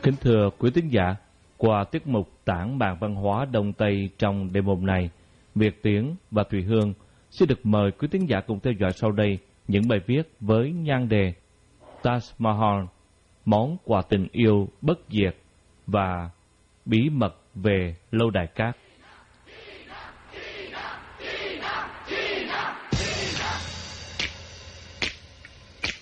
Kính thưa quý tín giả, qua tiết mục tản mạn văn hóa Đông Tây trong đêm hôm nay, Việt Tiến và Thùy Hương xin được mời quý tín giả cùng theo dõi sau đây những bài viết với nhan đề Taj Mahal, món quà tình yêu bất diệt và bí mật về lâu đài cát.